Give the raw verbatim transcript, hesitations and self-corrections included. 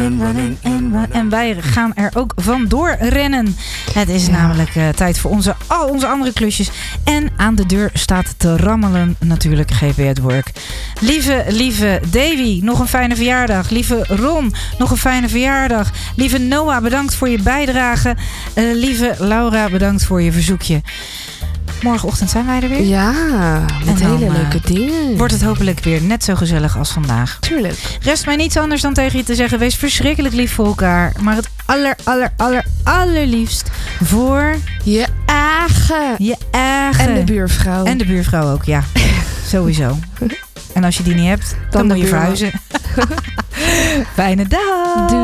running, running en running. En wij gaan er ook vandoor rennen. Het is ja. namelijk uh, tijd voor onze, al onze andere klusjes. En aan de deur staat te rammelen natuurlijk G P at Work. Lieve, lieve Davy, nog een fijne verjaardag. Lieve Ron, nog een fijne verjaardag. Lieve Noah, bedankt voor je bijdrage. Uh, lieve Laura, bedankt voor je verzoekje. Morgenochtend zijn wij er weer. Ja, met dan, hele uh, leuke dingen. Wordt het hopelijk weer net zo gezellig als vandaag. Tuurlijk. Rest mij niets anders dan tegen je te zeggen: wees verschrikkelijk lief voor elkaar. Maar het aller, aller, aller, allerliefst voor je eigen. Je eigen. En de buurvrouw. En de buurvrouw ook, ja. Sowieso. En als je die niet hebt, dan, dan moet je verhuizen. Fijne dag. Doei.